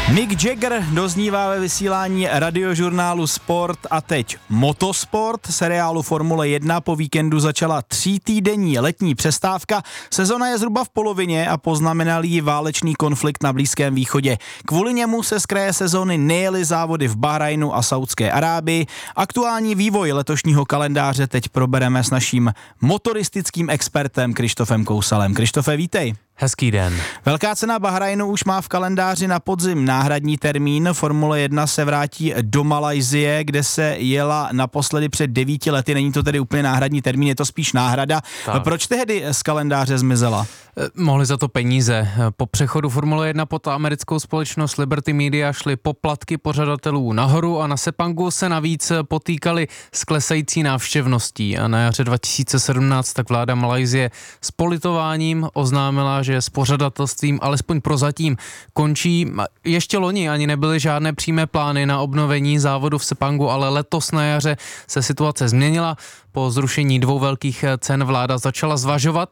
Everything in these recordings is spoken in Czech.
Mick Jagger doznívá ve vysílání radiožurnálu Sport a teď Motosport, seriálu Formule 1. Po víkendu začala 3týdenní letní přestávka. Sezona je zhruba v polovině a poznamenal jí válečný konflikt na Blízkém východě. Kvůli němu se z kraje sezony nejeli závody v Bahrajnu a Saudské Arábii. Aktuální vývoj letošního kalendáře teď probereme s naším motoristickým expertem Krištofem Kousalem. Krištofe, vítej. Hezký den. Velká cena Bahrajnu už má v kalendáři na podzim náhradní termín. Formule 1 se vrátí do Malajsie, kde se jela naposledy před 9 lety. Není to tedy úplně náhradní termín, je to spíš náhrada. Tak. Proč tehdy z kalendáře zmizela? Mohli za to peníze. Po přechodu Formule 1 pod americkou společnost Liberty Media šly poplatky pořadatelů nahoru a na Sepangu se navíc potýkali s klesající návštěvností. A na jaře 2017 tak vláda Malajsie s politováním oznámila, že s pořadatelstvím alespoň prozatím končí. Ještě loni ani nebyly žádné přímé plány na obnovení závodu v Sepangu, ale letos na jaře se situace změnila. Po zrušení 2 velkých cen vláda začala zvažovat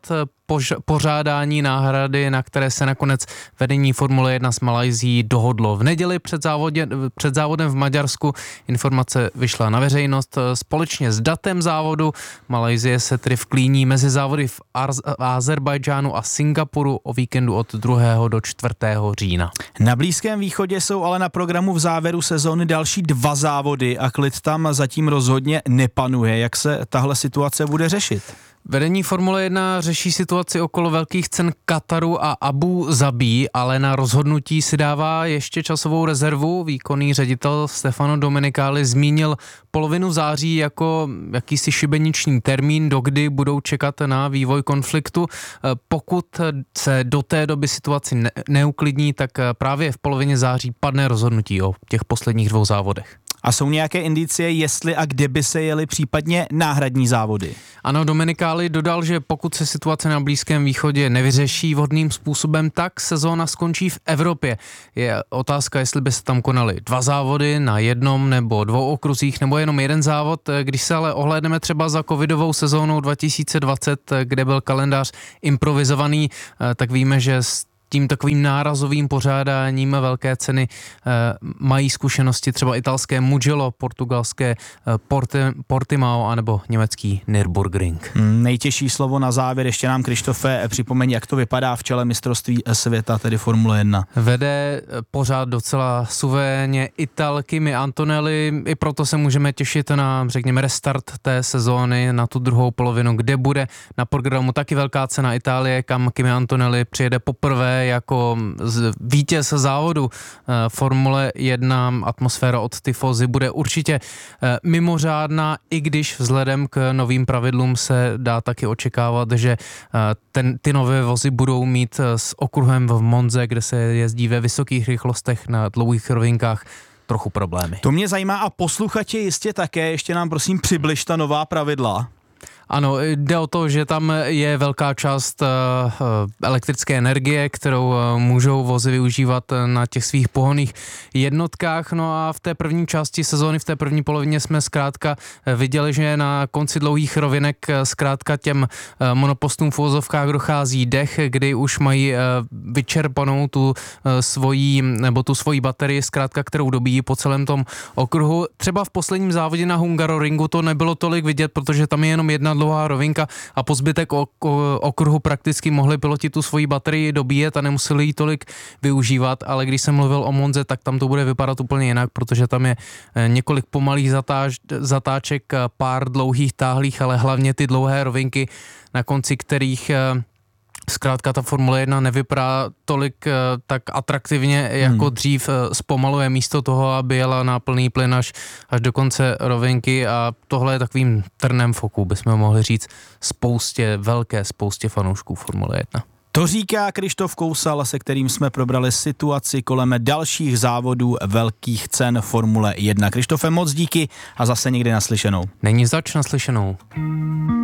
pořádání náhrady, na které se nakonec vedení Formule 1 s Malajsií dohodlo. V neděli před závodem v Maďarsku informace vyšla na veřejnost. Společně s datem závodu Malajsie se tedy vklíní mezi závody v Azerbajdžánu a Singapuru o víkendu od 2. do 4. října. Na Blízkém východě jsou ale na programu v závěru sezóny další 2 závody a klid tam zatím rozhodně nepanuje. Jak se tahle situace bude řešit? Vedení Formule 1 řeší situaci okolo velkých cen Kataru a Abu Zabí, ale na rozhodnutí si dává ještě časovou rezervu. Výkonný ředitel Stefano Domenicali zmínil polovinu září jako jakýsi šibeniční termín, dokdy budou čekat na vývoj konfliktu. Pokud se do té doby situaci neuklidní, tak právě v polovině září padne rozhodnutí o těch posledních 2 závodech. A jsou nějaké indicie, jestli a kde by se jeli případně náhradní závody? Ano, Domenicali dodal, že pokud se situace na Blízkém východě nevyřeší vhodným způsobem, tak sezóna skončí v Evropě. Je otázka, jestli by se tam konaly 2 závody na jednom nebo 2 okruzích, nebo jenom 1 závod. Když se ale ohlédneme třeba za covidovou sezónou 2020, kde byl kalendář improvizovaný, tak víme, že tím takovým nárazovým pořádáním velké ceny mají zkušenosti třeba italské Mugello, portugalské Portimao anebo německý Nürburgring. Nejtěžší slovo na závěr, ještě nám Krištofe připomeň, jak to vypadá v čele mistrovství světa, tedy Formule 1. Vede pořád docela suverénně Ital Kimi Antonelli, i proto se můžeme těšit na, řekněme, restart té sezóny, na tu druhou polovinu, kde bude na programu taky velká cena Itálie, kam Kimi Antonelli přijede poprvé jako vítěz závodu Formule 1. Atmosféra od tifozy bude určitě mimořádná, i když vzhledem k novým pravidlům se dá taky očekávat, že ty nové vozy budou mít s okruhem v Monze, kde se jezdí ve vysokých rychlostech na dlouhých rovinkách, trochu problémy. To mě zajímá a posluchači jistě také, ještě nám prosím přibliž ta nová pravidla. Ano, jde o to, že tam je velká část elektrické energie, kterou můžou vozy využívat na těch svých pohonných jednotkách. No a v té první části sezóny, v té první polovině jsme zkrátka viděli, že na konci dlouhých rovinek zkrátka těm monopostům v uvozovkách dochází dech, kdy už mají vyčerpanou tu svoji baterii, zkrátka, kterou dobíjí po celém tom okruhu. Třeba v posledním závodě na Hungaroringu to nebylo tolik vidět, protože tam je jenom 1 dlouhá rovinka a po zbytek okruhu prakticky mohli piloti tu svoji baterii dobíjet a nemuseli ji tolik využívat, ale když jsem mluvil o Monze, tak tam to bude vypadat úplně jinak, protože tam je několik pomalých zatáček, pár dlouhých táhlých, ale hlavně ty dlouhé rovinky, na konci kterých zkrátka ta Formule 1 nevypadá tolik tak atraktivně jako dřív, zpomaluje místo toho, aby jela na plný plyn až do konce rovinky, a tohle je takovým trnem v oku, bychom mohli říct, velké spoustě fanoušků Formule 1. To říká Krištof Kousal, se kterým jsme probrali situaci kolem dalších závodů velkých cen Formule 1. Krištofe, moc díky a zase někdy naslyšenou. Není zač, naslyšenou.